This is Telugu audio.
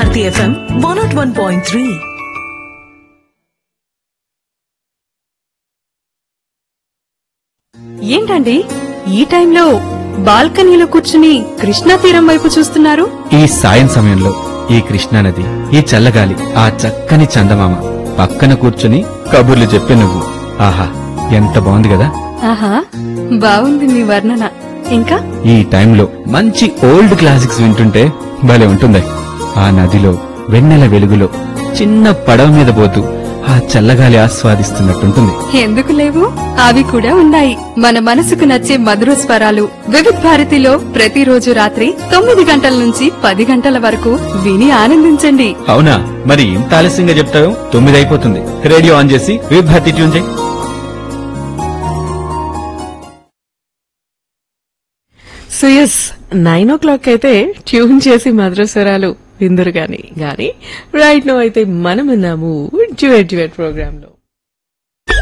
భారతి FM 101.3. ఏంటండి ఈ టైంలో బాల్కనీలో కూర్చుని కృష్ణా తీరం వైపు చూస్తున్నారు? ఈ సాయం సమయంలో ఈ కృష్ణానది, ఈ చల్లగాలి, ఆ చక్కని చందమామ పక్కన కూర్చుని కబుర్లు చెప్పే నువ్వు. ఆహా, ఎంత బాగుంది కదా. ఆహా, బాగుంది మీ వర్ణన. ఇంకా ఈ టైంలో మంచి ఓల్డ్ క్లాసిక్స్ వింటుంటే భలే ఉంటుంది. ఆ నదిలో వెన్నెల వెలుగులో చిన్న పడవ మీద పోతూ ఆ చల్లగాలి ఆస్వాదిస్తున్నట్టుంటుంది. ఎందుకు లేవు, అవి కూడా ఉన్నాయి. మన మనసుకు నచ్చే మధుర స్వరాలు వివిధ్ భారతిలో ప్రతిరోజు రాత్రి 9 గంటల నుంచి 10 గంటల వరకు విని ఆనందించండి. అవునా, మరి ఇంత ఆలస్యంగా చెప్తావు? 9 అయిపోతుంది. రేడియో ఆన్ చేసి వివిధ భారతి ట్యూన్ చేయి. సో ఎస్ 9 o'clock అయితే ట్యూన్ చేసి మధుర స్వరాలు విందురు గాని రైట్ నో అయితే మనమున్నాము డ్యూయట్ ప్రోగ్రామ్ లో.